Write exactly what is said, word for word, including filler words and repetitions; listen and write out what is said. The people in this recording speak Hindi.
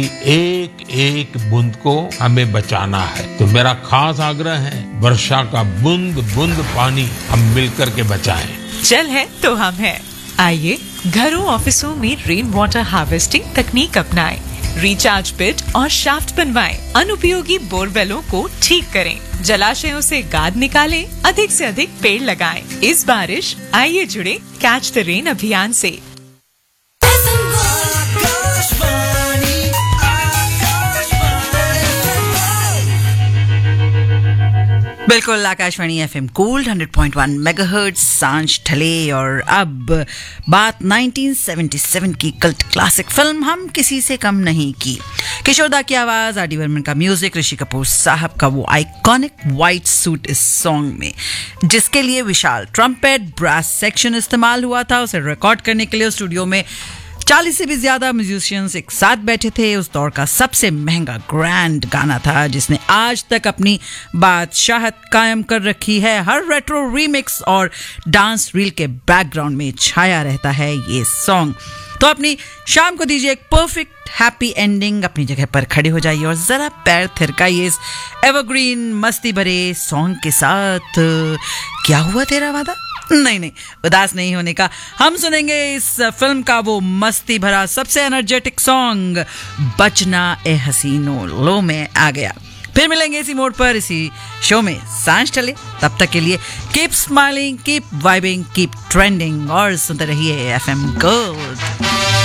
एक एक बूंद को हमें बचाना है। तो मेरा खास आग्रह है, वर्षा का बूंद बूंद पानी हम मिलकर के बचाएं। जल है तो हम है। आइए घरों ऑफिसों में रेन वाटर हार्वेस्टिंग तकनीक अपनाएं, रिचार्ज पिट और शाफ्ट बनवाएं, अनुपयोगी बोरवेलों को ठीक करें, जलाशयों से गाद निकालें, अधिक से अधिक पेड़ लगाएं। इस बारिश आइए जुड़े कैच द रेन अभियान से। बिल्कुल, Akashvani FM gold hundred point one megahertz सांझ ढले। और अब बात नाइनटीन सेवेंटी सेवन की कल्ट क्लासिक फिल्म हम किसी से कम नहीं की। किशोरदा की आवाज, आर डी बर्मन का म्यूजिक, ऋषि कपूर साहब का वो आइकॉनिक व्हाइट सूट इस सॉन्ग में, जिसके लिए विशाल ट्रम्पेट ब्रास सेक्शन इस्तेमाल हुआ था। उसे रिकॉर्ड करने के लिए स्टूडियो में चालीस से भी ज्यादा म्यूजिशियंस एक साथ बैठे थे। उस दौर का सबसे महंगा ग्रैंड गाना था, जिसने आज तक अपनी बादशाहत कायम कर रखी है। हर रेट्रो रीमिक्स और डांस रील के बैकग्राउंड में छाया रहता है ये सॉन्ग। तो अपनी शाम को दीजिए एक परफेक्ट हैप्पी एंडिंग, अपनी जगह पर खड़े हो जाइए और जरा पैर थिरकाइए इस एवरग्रीन मस्ती भरे सॉन्ग के साथ। क्या हुआ तेरा वादा? नहीं नहीं, उदास नहीं होने का। हम सुनेंगे इस फिल्म का वो मस्ती भरा सबसे एनर्जेटिक सॉन्ग, बचना ए हसीनो लो में आ गया। फिर मिलेंगे इसी मोड पर, इसी शो में सांझ चले। तब तक के लिए keep smiling, keep vibing, keep trending और सुनते रहिए एफएम गोल्ड।